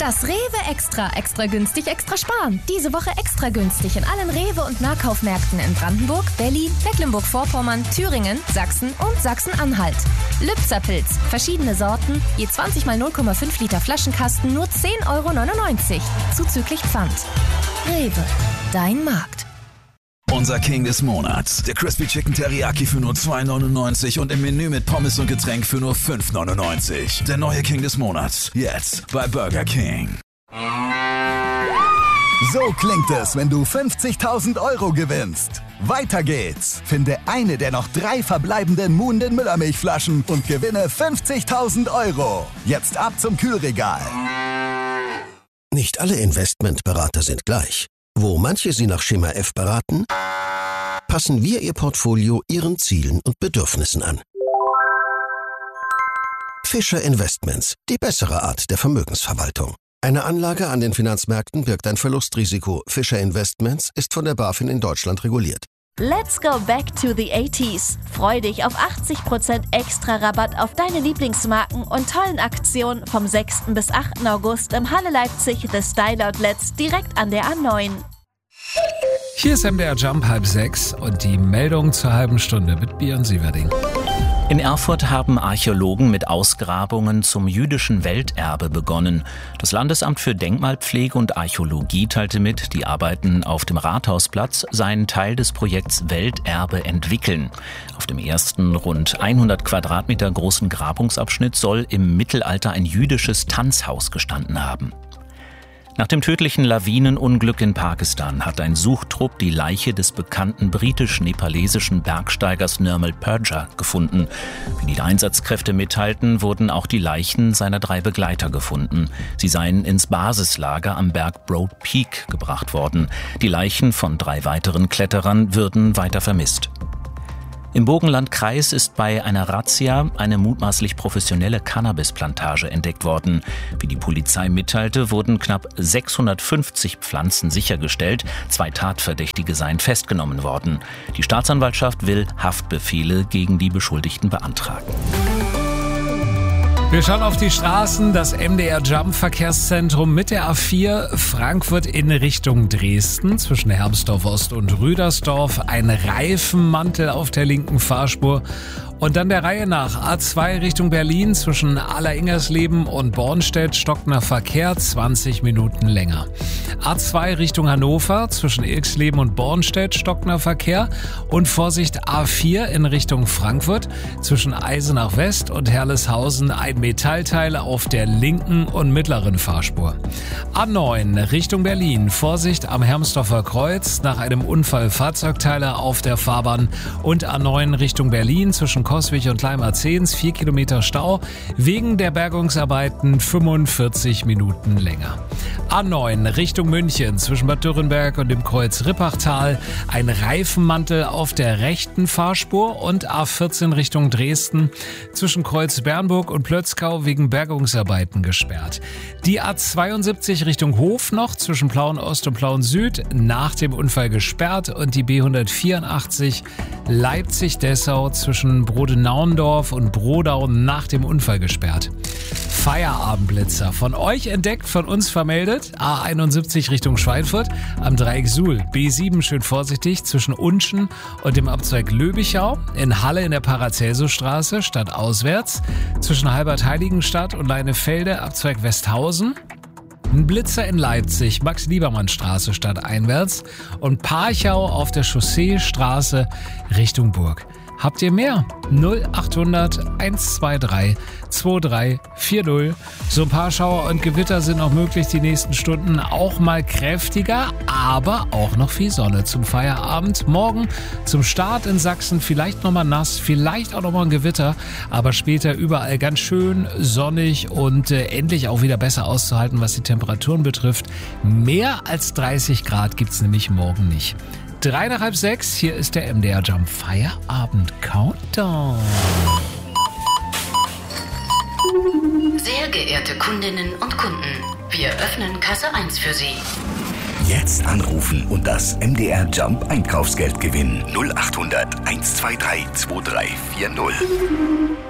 Das Rewe Extra. Extra günstig, extra sparen. Diese Woche extra günstig in allen Rewe- und Nahkaufmärkten in Brandenburg, Berlin, Mecklenburg-Vorpommern, Thüringen, Sachsen und Sachsen-Anhalt. Lübserpilz. Verschiedene Sorten. Je 20 mal 0,5 Liter Flaschenkasten nur 10,99 €. Zuzüglich Pfand. Rewe. Dein Markt. Unser King des Monats. Der Crispy Chicken Teriyaki für nur 2,99 € und im Menü mit Pommes und Getränk für nur 5,99 €. Der neue King des Monats. Jetzt bei Burger King. So klingt es, wenn du 50.000 € gewinnst. Weiter geht's. Finde eine der noch 3 verbleibenden Muhnden Müllermilchflaschen und gewinne 50.000 €. Jetzt ab zum Kühlregal. Nicht alle Investmentberater sind gleich. Wo manche Sie nach Schema F beraten, passen wir Ihr Portfolio Ihren Zielen und Bedürfnissen an. Fischer Investments, die bessere Art der Vermögensverwaltung. Eine Anlage an den Finanzmärkten birgt ein Verlustrisiko. Fischer Investments ist von der BaFin in Deutschland reguliert. Let's go back to the 80s. Freu dich auf 80% extra Rabatt auf deine Lieblingsmarken und tollen Aktionen vom 6. bis 8. August im Halle Leipzig The Style Outlets direkt an der A9. Hier ist MDR Jump 5:30 und die Meldung zur halben Stunde mit Björn Sieverding. In Erfurt haben Archäologen mit Ausgrabungen zum jüdischen Welterbe begonnen. Das Landesamt für Denkmalpflege und Archäologie teilte mit, die Arbeiten auf dem Rathausplatz seien Teil des Projekts Welterbe entwickeln. Auf dem ersten rund 100 Quadratmeter großen Grabungsabschnitt soll im Mittelalter ein jüdisches Tanzhaus gestanden haben. Nach dem tödlichen Lawinenunglück in Pakistan hat ein Suchtrupp die Leiche des bekannten britisch-nepalesischen Bergsteigers Nirmal Purja gefunden. Wie die Einsatzkräfte mitteilten, wurden auch die Leichen seiner 3 Begleiter gefunden. Sie seien ins Basislager am Berg Broad Peak gebracht worden. Die Leichen von 3 weiteren Kletterern würden weiter vermisst. Im Burgenlandkreis ist bei einer Razzia eine mutmaßlich professionelle Cannabisplantage entdeckt worden. Wie die Polizei mitteilte, wurden knapp 650 Pflanzen sichergestellt. 2 Tatverdächtige seien festgenommen worden. Die Staatsanwaltschaft will Haftbefehle gegen die Beschuldigten beantragen. Wir schauen auf die Straßen, das MDR Jump Verkehrszentrum mit der A4 Frankfurt in Richtung Dresden zwischen Hermsdorf Ost und Rüdersdorf. Ein Reifenmantel auf der linken Fahrspur. Und dann der Reihe nach A2 Richtung Berlin zwischen Aller-Ingersleben und Bornstedt stockender Verkehr 20 Minuten länger. A2 Richtung Hannover zwischen Ilksleben und Bornstedt stockender Verkehr und Vorsicht A4 in Richtung Frankfurt zwischen Eisenach West und Herleshausen ein Metallteil auf der linken und mittleren Fahrspur. A9 Richtung Berlin, Vorsicht am Hermsdorfer Kreuz nach einem Unfall Fahrzeugteile auf der Fahrbahn und A9 Richtung Berlin zwischen Coswig und Leim-Azens 4 Kilometer Stau, wegen der Bergungsarbeiten 45 Minuten länger. A9 Richtung München zwischen Bad Dürrenberg und dem Kreuz Rippachtal ein Reifenmantel auf der rechten Fahrspur und A14 Richtung Dresden zwischen Kreuz Bernburg und Plötzkau wegen Bergungsarbeiten gesperrt. Die A72 Richtung Hof noch zwischen Plauen Ost und Plauen Süd nach dem Unfall gesperrt und die B184 Leipzig-Dessau zwischen Brodenaundorf und Brodau nach dem Unfall gesperrt. Feierabendblitzer. Von euch entdeckt, von uns vermeldet. A71 Richtung Schweinfurt am Dreieck Suhl. B7 schön vorsichtig zwischen Unschen und dem Abzweig Löbichau. In Halle in der Paracelsusstraße stadtauswärts. Zwischen Halbert-Heiligenstadt und Leinefelde Abzweig Westhausen. Ein Blitzer in Leipzig, Max-Liebermann-Straße stadteinwärts. Und Parchau auf der Chausseestraße Richtung Burg. Habt ihr mehr? 0800 123 2340. So ein paar Schauer und Gewitter sind noch möglich die nächsten Stunden. Auch mal kräftiger, aber auch noch viel Sonne zum Feierabend. Morgen zum Start in Sachsen vielleicht nochmal nass, vielleicht auch nochmal ein Gewitter. Aber später überall ganz schön sonnig und endlich auch wieder besser auszuhalten, was die Temperaturen betrifft. Mehr als 30 Grad gibt's nämlich morgen nicht. 3 nach halb 6, hier ist der MDR Jump Feierabend Countdown. Sehr geehrte Kundinnen und Kunden, wir öffnen Kasse 1 für Sie. Jetzt anrufen und das MDR Jump Einkaufsgeld gewinnen. 0800 123 2340.